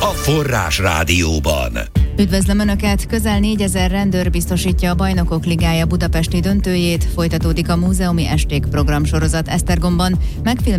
a Forrás Rádióban. Üdvözlöm Önöket! Közel 4000 rendőr biztosítja a Bajnokok Ligája budapesti döntőjét, folytatódik a Múzeumi Esték programsorozat Esztergomban,